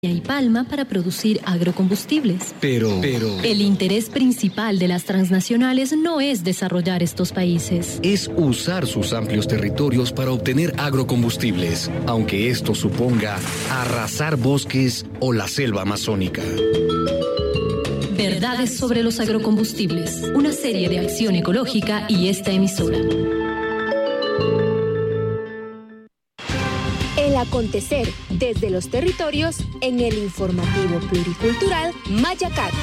y palma para producir agrocombustibles. Pero el interés principal de las transnacionales no es desarrollar estos países. Es usar sus amplios territorios para obtener agrocombustibles, aunque esto suponga arrasar bosques o la selva amazónica. Verdades sobre los agrocombustibles, una serie de Acción Ecológica y esta emisora. El acontecer desde los territorios en el informativo pluricultural Mayacat.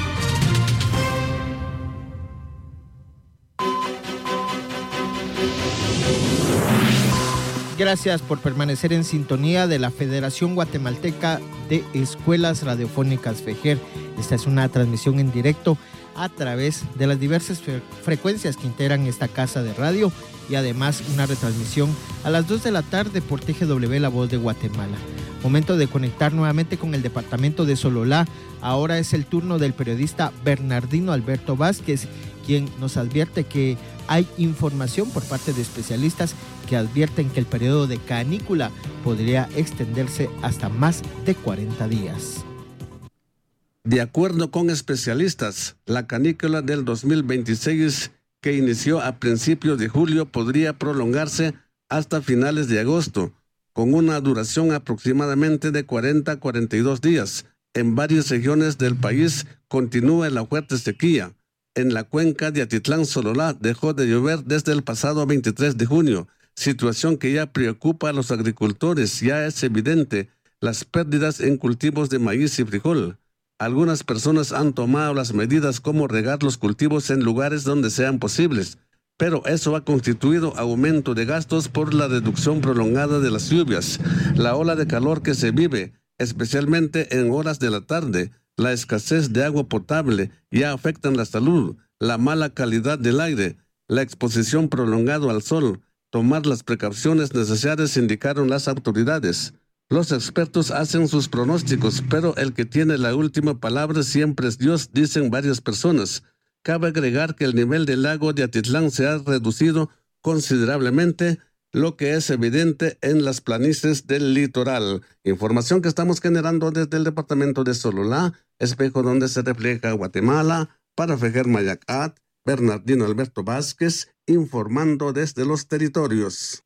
Gracias por permanecer en sintonía de la Federación Guatemalteca de Escuelas Radiofónicas FEGER. Esta es una transmisión en directo a través de las diversas frecuencias que integran esta casa de radio y además una retransmisión a las 2 de la tarde por TGW La Voz de Guatemala. Momento de conectar nuevamente con el departamento de Sololá. Ahora es el turno del periodista Bernardino Alberto Vázquez, quien nos advierte que hay información por parte de especialistas que advierten que el periodo de canícula podría extenderse hasta más de 40 días. De acuerdo con especialistas, la canícula del 2026, que inició a principios de julio, podría prolongarse hasta finales de agosto, con una duración aproximadamente de 40 a 42 días. En varias regiones del país continúa la fuerte sequía. En la cuenca de Atitlán, Sololá, dejó de llover desde el pasado 23 de junio, situación que ya preocupa a los agricultores. Ya es evidente las pérdidas en cultivos de maíz y frijol. Algunas personas han tomado las medidas como regar los cultivos en lugares donde sean posibles, pero eso ha constituido aumento de gastos por la reducción prolongada de las lluvias, la ola de calor que se vive, especialmente en horas de la tarde, la escasez de agua potable ya afectan la salud, la mala calidad del aire, la exposición prolongada al sol. Tomar las precauciones necesarias, indicaron las autoridades. Los expertos hacen sus pronósticos, pero el que tiene la última palabra siempre es Dios, dicen varias personas. Cabe agregar que el nivel del lago de Atitlán se ha reducido considerablemente, lo que es evidente en las planicies del litoral. Información que estamos generando desde el departamento de Sololá, espejo donde se refleja Guatemala. Para FEGER Mayacat, Bernardino Alberto Vázquez, informando desde los territorios.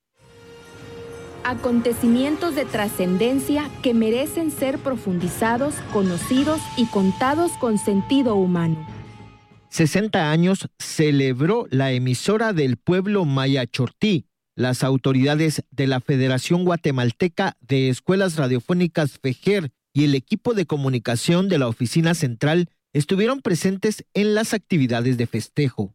Acontecimientos de trascendencia que merecen ser profundizados, conocidos y contados con sentido humano. 60 años celebró la emisora del pueblo Maya Chortí. Las autoridades de la Federación Guatemalteca de Escuelas Radiofónicas FEGER y el equipo de comunicación de la oficina central estuvieron presentes en las actividades de festejo.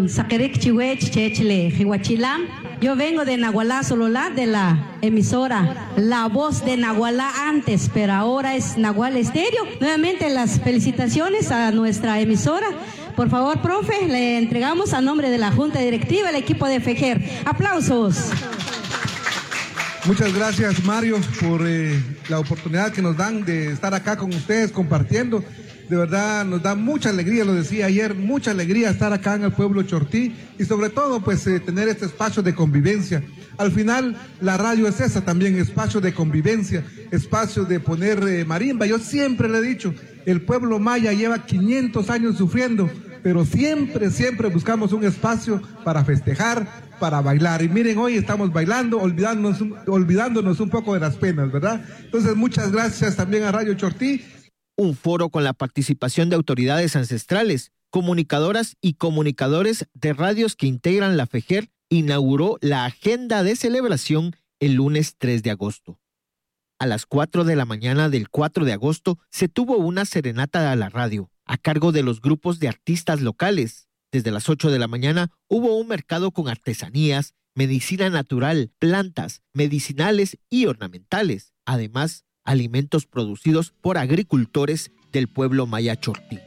Yo vengo de Nagualá, Sololá, de la emisora La Voz de Nagualá antes, pero ahora es Nagual Estéreo. Nuevamente las felicitaciones a nuestra emisora. Por favor, profe, le entregamos a nombre de la Junta Directiva el equipo de FEGER. ¡Aplausos! Muchas gracias, Mario, por la oportunidad que nos dan de estar acá con ustedes compartiendo. De verdad nos da mucha alegría, lo decía ayer, mucha alegría estar acá en el pueblo Chortí y sobre todo pues tener este espacio de convivencia. Al final la radio es esa también, espacio de convivencia, espacio de poner marimba. Yo siempre le he dicho, el pueblo maya lleva 500 años sufriendo, pero siempre buscamos un espacio para festejar, para bailar. Y miren, hoy estamos bailando, olvidándonos un poco de las penas, ¿verdad? Entonces muchas gracias también a Radio Chortí. Un foro con la participación de autoridades ancestrales, comunicadoras y comunicadores de radios que integran la FEGER inauguró la agenda de celebración el lunes 3 de agosto. A las 4 de la mañana del 4 de agosto se tuvo una serenata a la radio, a cargo de los grupos de artistas locales. Desde las 8 de la mañana hubo un mercado con artesanías, medicina natural, plantas, medicinales y ornamentales. Además, alimentos producidos por agricultores del pueblo Maya Chortí.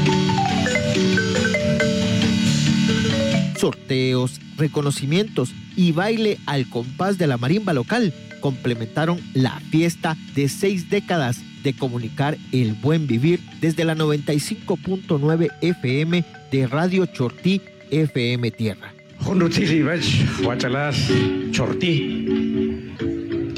Sorteos, reconocimientos y baile al compás de la marimba local complementaron la fiesta de 6 décadas de comunicar el buen vivir desde la 95.9 FM de Radio Chortí FM Tierra.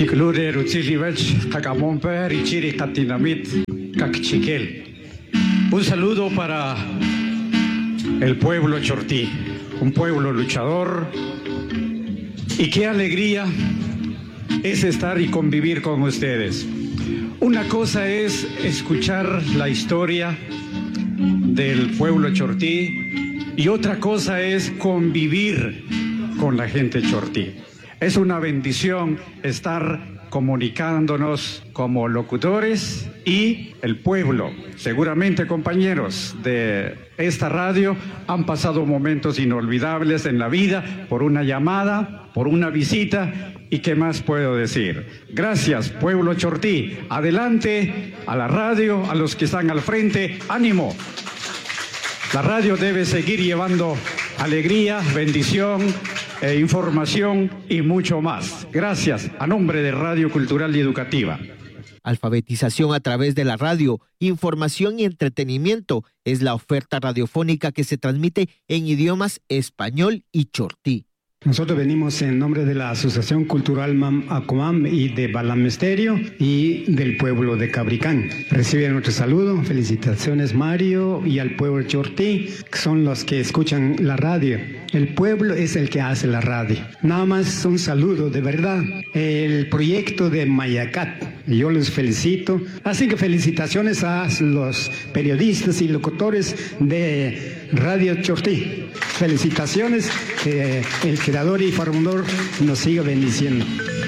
Un saludo para el pueblo chortí, un pueblo luchador, y qué alegría es estar y convivir con ustedes. Una cosa es escuchar la historia del pueblo chortí y otra cosa es convivir con la gente chortí. Es una bendición estar comunicándonos como locutores y el pueblo. Seguramente, compañeros de esta radio, han pasado momentos inolvidables en la vida por una llamada, por una visita, y qué más puedo decir. Gracias, pueblo chortí. Adelante a la radio, a los que están al frente, ánimo. La radio debe seguir llevando alegría, bendición, información y mucho más. Gracias, a nombre de Radio Cultural y Educativa. Alfabetización a través de la radio, información y entretenimiento es la oferta radiofónica que se transmite en idiomas español y chortí. Nosotros venimos en nombre de la Asociación Cultural Mam Acomam y de Balamesterio y del pueblo de Cabricán. Reciben nuestro saludo, felicitaciones Mario y al pueblo chortí, que son los que escuchan la radio. El pueblo es el que hace la radio. Nada más un saludo, de verdad. El proyecto de Mayacat, yo los felicito. Así que felicitaciones a los periodistas y locutores de Radio Chortí. Felicitaciones, el creador y formador nos siga bendiciendo.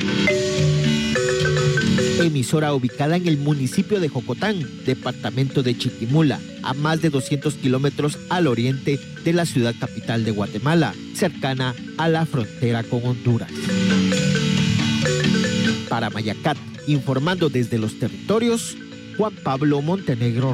Emisora ubicada en el municipio de Jocotán, departamento de Chiquimula, a más de 200 kilómetros al oriente de la ciudad capital de Guatemala, cercana a la frontera con Honduras. Para Mayacat, informando desde los territorios, Juan Pablo Montenegro